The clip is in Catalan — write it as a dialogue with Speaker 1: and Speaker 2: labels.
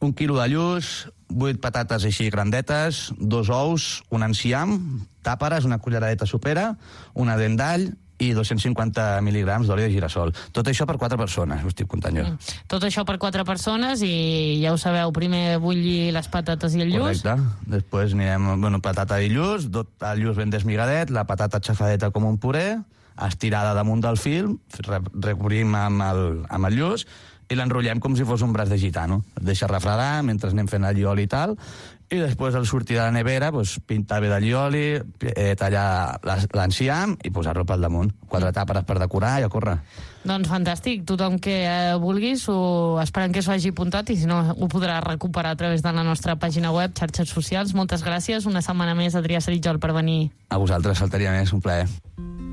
Speaker 1: 1 quilo de lluç, 8 patates així grandetes, 2 ous, un enciam, tàperes, una culleradeta sopera, una dent d'all i 250 mil·ligrams d'oli de girassol. Tot això per 4 persones, ho estic comptant jo.
Speaker 2: Tot això per 4 persones i ja ho sabeu, primer bullir les patates i el lluç.
Speaker 1: Correcte. Després anirem, patata i lluç, el lluç ben desmigadet, la patata xafadeta com un puré, estirada damunt del fil, recobrim amb el lluç i l'enrotllem com si fos un braç de gitano. El deixa refredar mentre anem fent el llioli i tal, i després al sortir de la nevera pintar bé de llioli, tallar l'enciam i posar-lo pel damunt. 4 tàperes per decorar i a córrer.
Speaker 2: Doncs fantàstic, tothom que vulguis esperem que s'ho hagi apuntat i si no ho podrà recuperar a través de la nostra pàgina web, xarxes socials. Moltes gràcies, una setmana més, Adrià Saritjol, per venir.
Speaker 1: A vosaltres, faltaria més, un plaer.